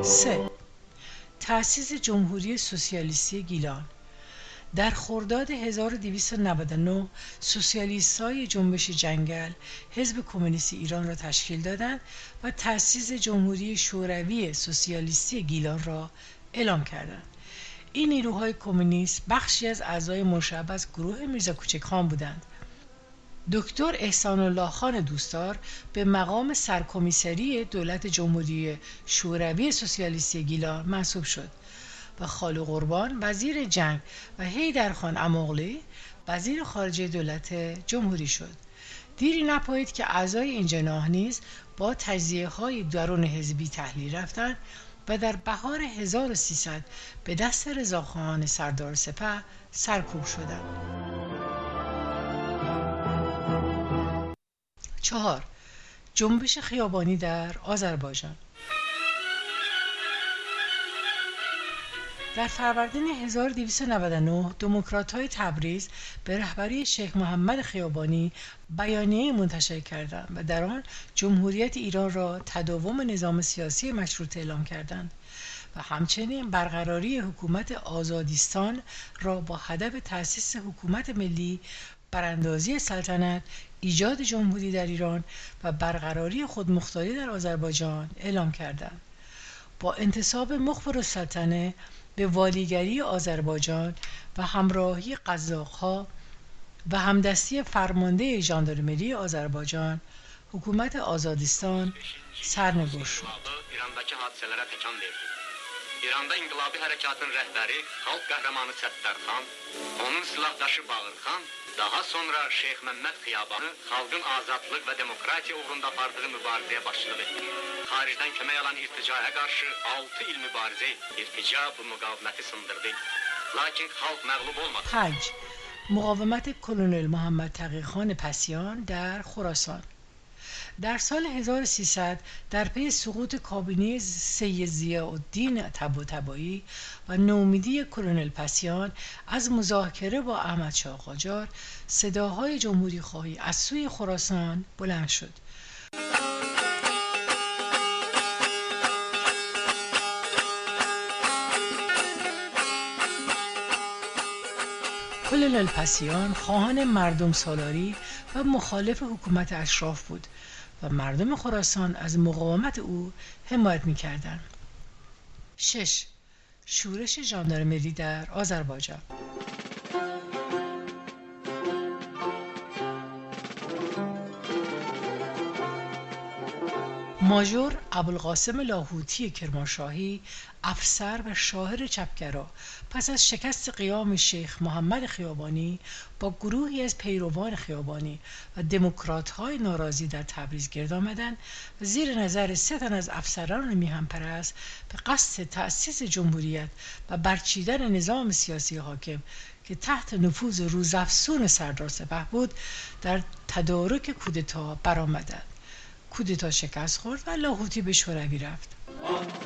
3. تأسیس جمهوری سوسیالیستی گیلان. در خرداد 1299 سوسیالیست‌های جنبش جنگل حزب کمونیست ایران را تشکیل دادند و تأسیس جمهوری شوروی سوسیالیستی گیلان را اعلام کردند. این نیروهای کمونیست بخشی از اعضای مشعب از گروه میرزا کوچک‌خان بودند. دکتر احسان الله خان دوستدار به مقام سرکمیسری دولت جمهوری شوروی سوسیالیستی گیلان منصوب شد و خالو قربان وزیر جنگ و حیدرخان اماغلی وزیر خارجه دولت جمهوری شد. دیری نپایید که اعضای این جناح نیز با تجزیه‌های درون حزبی تحلیل رفتند و در بهار 1300 به دست رضاخان سردار سپه سرکوب شدند. 4. جنبش خیابانی در آذربایجان. در فروردین 1299 دموکرات‌های تبریز به رهبری شیخ محمد خیابانی بیانیه منتشر کردند و در آن جمهوریت ایران را تداوم نظام سیاسی مشروطه اعلام کردند و همچنین برقراری حکومت آزادیستان را با هدف تأسیس حکومت ملی، براندازی سلطنت، ایجاد جمهوری در ایران و برقراری خودمختاری در آذربایجان اعلام کردند. با انتصاب مخبرالسلطنه به والیگری آذربایجان و همراهی قزاق‌ها و همدستی فرمانده ژاندارمری آذربایجان، حکومت آزادیستان سرنگشت شد. İranda İnqilabi Hərəkatın rəhbəri, xalq qəhrəmanı Səttarxan, onun silahdaşı Bağırxan, daha sonra Şeyx Məmməd Xiyabanı xalqın azadlıq və demokratiya uğrunda apardığı mübarizəyə başçılıq etdi. Xaricdən kömək alan irticaya qarşı 6 il mübarizə etdi. İrtica bu müqaviməti sındırdı. Lakin xalq məğlub olmadı. 5. مقاومت کلونل محمد تقی‌خان پسیان در خراسان. در سال 1300 در پی سقوط کابینه سید ضیاءالدین طباطبایی و نومیدی کلونل پسیان از مذاکره با احمدشاه قاجار، صداهای جمهوری خواهی از سوی خراسان بلند شد. کلونل پسیان خواهان مردم سالاری و مخالف حکومت اشراف بود و مردم خراسان از مقاومت او حمایت می‌کردند. 6. شورش ژاندارمری در آذربایجان. ماژور ابوالقاسم لاهوتی کرمانشاهی، افسر و شاعر چپگرا، پس از شکست قیام شیخ محمد خیابانی با گروهی از پیروان خیابانی و دموکرات‌های ناراضی در تبریز گرد آمدند و زیر نظر 3 تن از افسران میهن‌پرست به قصد تأسیس جمهوریت و برچیدن نظام سیاسی حاکم که تحت نفوذ روزافزون سردار سپه بود، در تدارک کودتا برآمدند. کودتا شکست خورد و لاهوتی به شوروی رفت.